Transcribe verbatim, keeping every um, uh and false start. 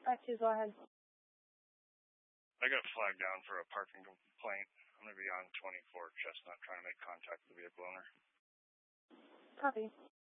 five two, go ahead. I got flagged down for a parking complaint. I'm going to be on twenty-four Chestnut trying to make contact with the vehicle owner. Copy.